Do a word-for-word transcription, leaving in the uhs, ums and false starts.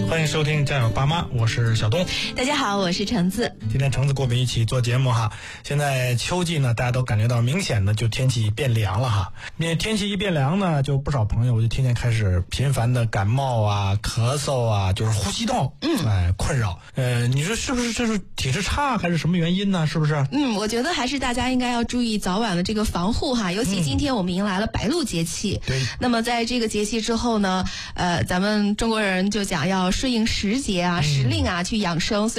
欢迎收听战友爸妈，我是小东。 大家好，我是橙子。 今天橙子跟我们一起做节目哈。现在秋季呢，大家都感觉到明显的就天气变凉了哈。因为天气一变凉呢，就不少朋友我就天天开始频繁的感冒啊、咳嗽啊，就是呼吸道嗯哎困扰。呃，你说是不是这是体质差还是什么原因呢？是不是？ 嗯，我觉得还是大家应该要注意早晚的这个防护哈。尤其今天我们迎来了白露节气。 对、嗯。 那么在这个节气之后呢，呃，咱们中国人就讲要顺应时节啊、时令啊去养生。所以